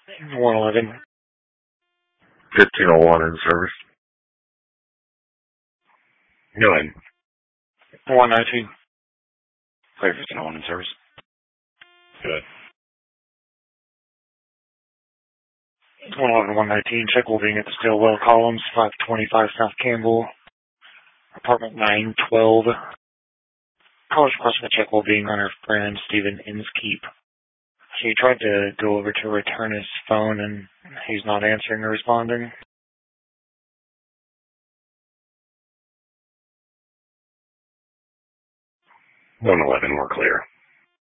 111. 1501 in service. Go ahead. 119. Clear 1501 in service. Good. 111, 119. Check will being at the Stillwell Columns, 525 South Campbell, apartment 912. Caller's requesting a check will being on her friend Stephen Inskeep. She tried to go over to return his phone and he's not answering or responding. 111, we're clear.